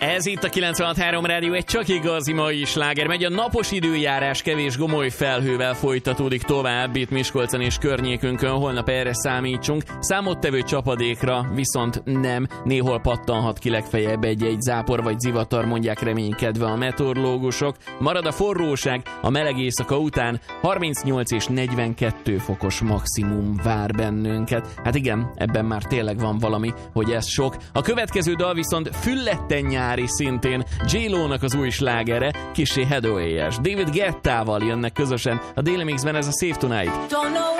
Ez itt a 96.3 Rádió, egy csak igazi mai sláger. Megy a napos időjárás, kevés gomoly felhővel folytatódik tovább itt Miskolcon és környékünkön. Holnap erre számítsunk. Számottevő csapadékra viszont nem. Néhol pattanhat ki legfeljebb egy-egy zápor vagy zivatar, mondják reménykedve a meteorológusok. Marad a forróság, a meleg éjszaka után 38 és 42 fokos maximum vár bennünket. Hát igen, ebben már tényleg van valami, hogy ez sok. A következő dal viszont fülletten nyári szintén. J-Lo-nak az új slágere, kissé Hathaway-es. David Guettával jönnek közösen a Daily Mixben, ez a Save Tonight.